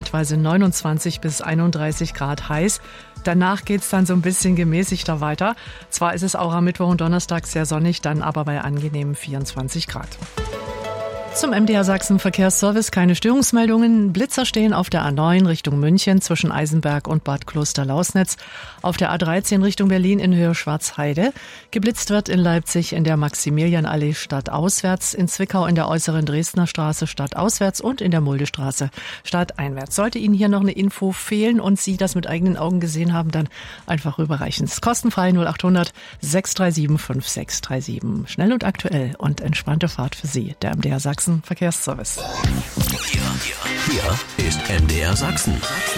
zeitweise 29 bis 31 Grad heiß. Danach geht's dann so ein bisschen gemäßigter weiter. Zwar ist es auch am Mittwoch und Donnerstag sehr sonnig, dann aber bei angenehmen 24 Grad. Zum MDR Sachsen Verkehrsservice keine Störungsmeldungen. Blitzer stehen auf der A9 Richtung München zwischen Eisenberg und Bad Kloster-Lausnitz. Auf der A13 Richtung Berlin in Höhe Schwarzheide. Geblitzt wird in Leipzig in der Maximilianallee stadtauswärts, in Zwickau in der äußeren Dresdner Straße stadtauswärts und in der Muldestraße stadteinwärts. Sollte Ihnen hier noch eine Info fehlen und Sie das mit eigenen Augen gesehen haben, dann einfach rüberreichen. Es ist kostenfrei 0800 637 5637. Schnell und aktuell und entspannte Fahrt für Sie. Der MDR Sachsen Verkehrsservice. Hier ist MDR Sachsen.